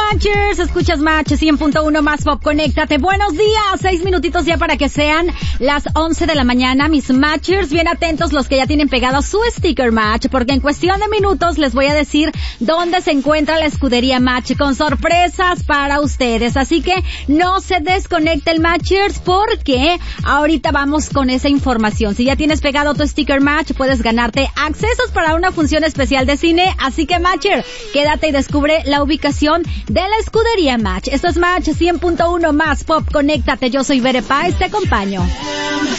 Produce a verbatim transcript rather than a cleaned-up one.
Matchers, escuchas Match cien punto uno más Pop, conéctate. Buenos días, seis minutitos ya para que sean las once de la mañana. Mis Matchers, bien atentos los que ya tienen pegado su sticker Match, porque en cuestión de minutos les voy a decir dónde se encuentra la escudería Match con sorpresas para ustedes. Así que no se desconecte el Matchers porque ahorita vamos con esa información. Si ya tienes pegado tu sticker Match, puedes ganarte accesos para una función especial de cine. Así que Matcher, quédate y descubre la ubicación de la escudería Match. Esto es Match cien punto uno más Pop, conéctate. Yo soy Bere Páez, te acompaño.